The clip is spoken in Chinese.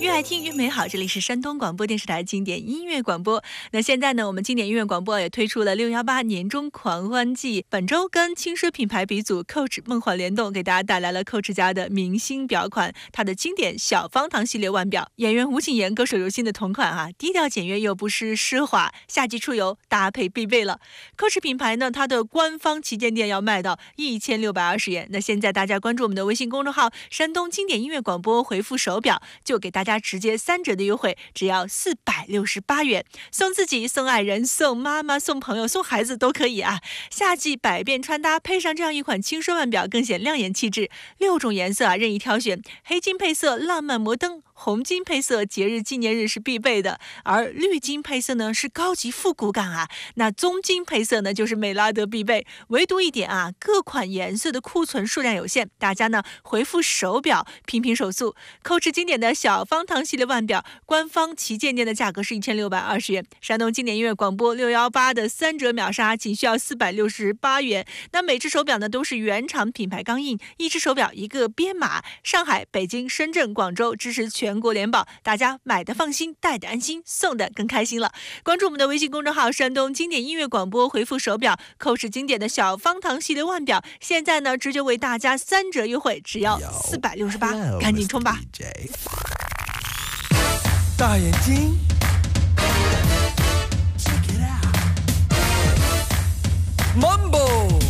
越爱听越美好，这里是山东广播电视台经典音乐广播。那现在呢，我们经典音乐广播也推出了618年中狂欢季，本周跟轻奢品牌鼻祖 Coach 梦幻联动，给大家带来了 Coach 家的明星表款，它的经典小方糖系列腕表，演员吴谨言歌手刘欣的同款啊，低调简约又不失奢华，夏季出游搭配必备了。Coach 品牌呢，它的官方旗舰店要卖到1620元。那现在大家关注我们的微信公众号山东经典音乐广播，回复手表就给大家直接3折的优惠，只要468元，送自己、送爱人、送妈妈、送朋友、送孩子都可以啊！夏季百变穿搭，配上这样一款轻奢腕表，更显亮眼气质。6种颜色啊，任意挑选，黑金配色浪漫摩登，红金配色节日纪念日是必备的，而绿金配色呢是高级复古感啊。那棕金配色呢就是美拉德必备。唯独一点啊，各款颜色的库存数量有限，大家呢回复手表拼拼手速。Coach 经典的小方糖系列腕表，官方旗舰店的价格是1620元，山东经典音乐广播618的3折秒杀仅需要468元。那每只手表呢都是原厂品牌钢印，一只手表一个编码，上海、北京、深圳、广州支持全国联保，大家买的放心，戴的安心，送的更开心了。关注我们的微信公众号山东经典音乐广播，回复手表Coach经典的小方糖系列腕表，现在呢直接为大家3折优惠，只要468，赶紧冲吧！ 大眼睛 Check it out Mambo